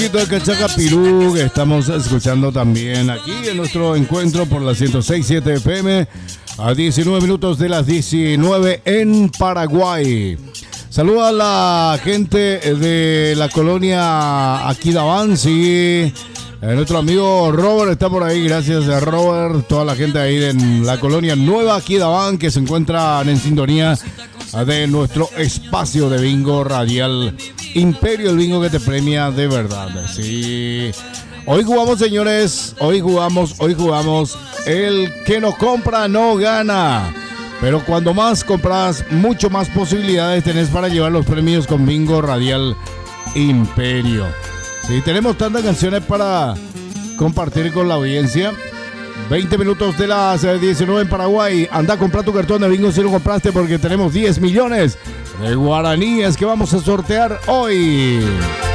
De Cachacapirú, que estamos escuchando también aquí en nuestro encuentro por la 106.7 FM a 19 minutos de las 19 en Paraguay. Saluda a la gente de la colonia Aquidabán, sí. Nuestro amigo Robert está por ahí, gracias a Robert, toda la gente ahí en la colonia Nueva Aquidabán que se encuentran en sintonía de nuestro espacio de bingo radial Imperio, el bingo que te premia de verdad. Sí. Hoy jugamos, señores, hoy jugamos. El que no compra no gana. Pero cuando más compras, mucho más posibilidades tenés para llevar los premios con bingo radial Imperio. Sí, tenemos tantas canciones para compartir con la audiencia. 20 minutos de las 19 en Paraguay. Anda a comprar tu cartón de bingo si lo compraste, porque tenemos 10 millones de guaraníes que vamos a sortear hoy.